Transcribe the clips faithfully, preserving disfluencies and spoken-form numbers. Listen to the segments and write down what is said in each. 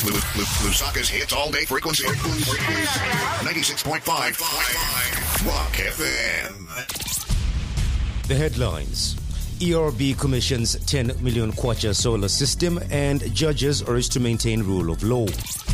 Lusaka's hits all day frequency. ninety-six point five Rock F M. The headlines. E R B commissions ten million kwacha solar system and judges urged to maintain rule of law.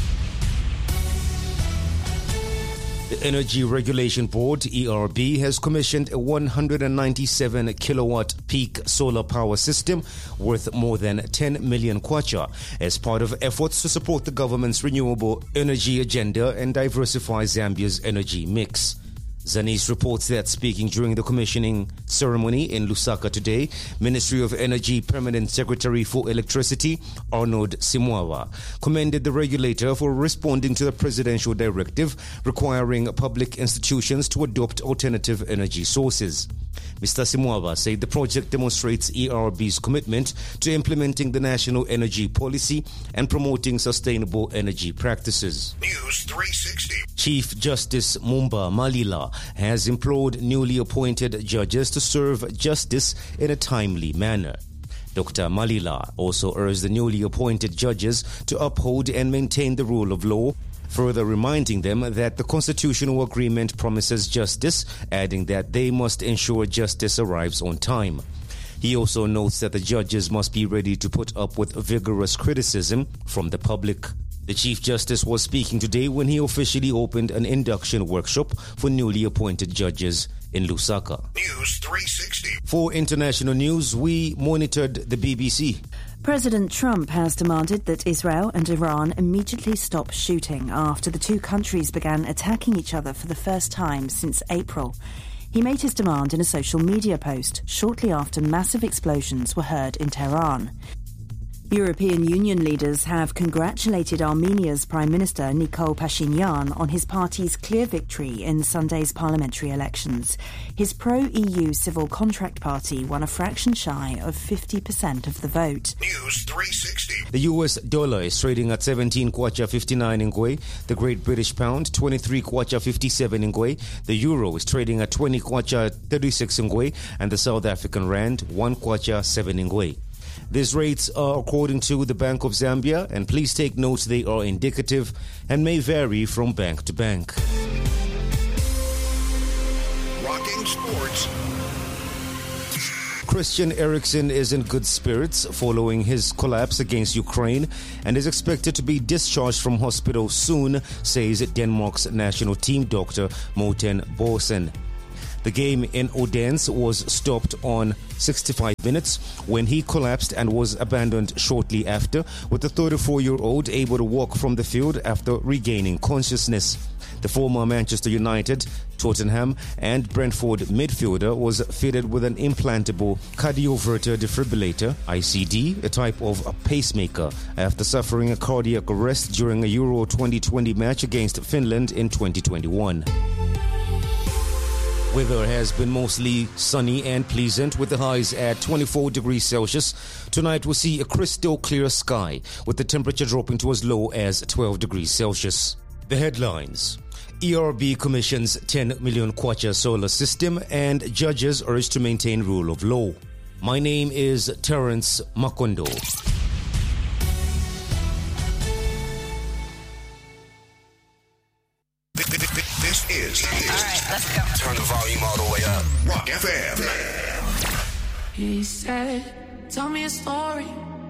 The Energy Regulation Board, E R B, has commissioned a one hundred ninety-seven kilowatt peak solar power system worth more than ten million kwacha as part of efforts to support the government's renewable energy agenda and diversify Zambia's energy mix. Zanis reports that speaking during the commissioning ceremony in Lusaka today, Ministry of Energy Permanent Secretary for Electricity, Arnold Simwawa, commended the regulator for responding to the presidential directive requiring public institutions to adopt alternative energy sources. Mister Simwawa said the project demonstrates E R B's commitment to implementing the national energy policy and promoting sustainable energy practices. News three sixty. Chief Justice Mumba Malila has implored newly appointed judges to serve justice in a timely manner. Doctor Malila also urged the newly appointed judges to uphold and maintain the rule of law, further reminding them that the constitutional agreement promises justice, adding that they must ensure justice arrives on time. He also notes that the judges must be ready to put up with vigorous criticism from the public. The Chief Justice was speaking today when he officially opened an induction workshop for newly appointed judges in Lusaka. News three sixty. For international news, we monitored the B B C. President Trump has demanded that Israel and Iran immediately stop shooting after the two countries began attacking each other for the first time since April. He made his demand in a social media post shortly after massive explosions were heard in Tehran. European Union leaders have congratulated Armenia's Prime Minister Nikol Pashinyan on his party's clear victory in Sunday's parliamentary elections. His pro-E U civil contract party won a fraction shy of fifty percent of the vote. News three sixty. The U S dollar is trading at seventeen kwacha fifty-nine ngwe, the Great British Pound twenty-three kwacha fifty-seven ngwe, the Euro is trading at twenty kwacha thirty-six ngwe, and the South African Rand one kwacha seven ngwe. These rates are according to the Bank of Zambia, and please take note they are indicative and may vary from bank to bank. Rocking sports. Christian Eriksen is in good spirits following his collapse against Ukraine and is expected to be discharged from hospital soon, says Denmark's national team doctor Morten Borsen. The game in Odense was stopped on sixty-five minutes when he collapsed and was abandoned shortly after, with the thirty-four-year-old able to walk from the field after regaining consciousness. The former Manchester United, Tottenham and Brentford midfielder was fitted with an implantable cardioverter defibrillator, I C D, a type of a pacemaker, after suffering a cardiac arrest during a Euro twenty twenty match against Finland in twenty twenty-one. Weather has been mostly sunny and pleasant with the highs at twenty-four degrees Celsius. Tonight we'll see a crystal clear sky with the temperature dropping to as low as twelve degrees Celsius. The headlines. E R B commissions ten million kwacha solar system and judges urged to maintain rule of law. My name is Terence Makondo. This is. All right, let's go. Turn the volume all the way up. Rock F M. He said, tell me a story